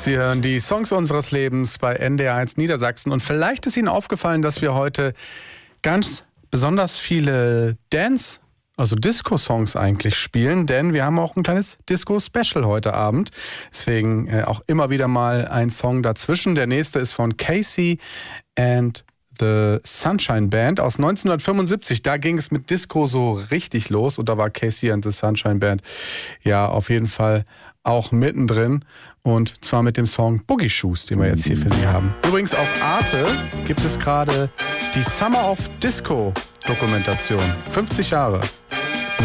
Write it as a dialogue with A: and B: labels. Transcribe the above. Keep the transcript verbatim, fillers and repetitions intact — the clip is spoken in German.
A: Sie hören die Songs unseres Lebens bei N D R eins Niedersachsen und vielleicht ist Ihnen aufgefallen, dass wir heute ganz besonders viele Dance, also Disco-Songs eigentlich spielen, denn wir haben auch ein kleines Disco-Special heute Abend. Deswegen äh, auch immer wieder mal ein Song dazwischen. Der nächste ist von Casey and The Sunshine Band aus neunzehnhundertfünfundsiebzig. Da ging es mit Disco so richtig los und da war Casey and the Sunshine Band ja auf jeden Fall auch mittendrin und zwar mit dem Song Boogie Shoes, den wir jetzt hier für Sie haben. Übrigens auf Arte gibt es gerade die Summer of Disco Dokumentation. fünfzig Jahre.